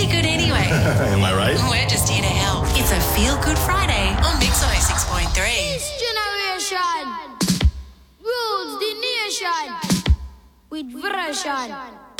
pretty good anyway. Am I right? We're just here to help. It's a Feel Good Friday on Mix 106.3. This generation rules the nation with version.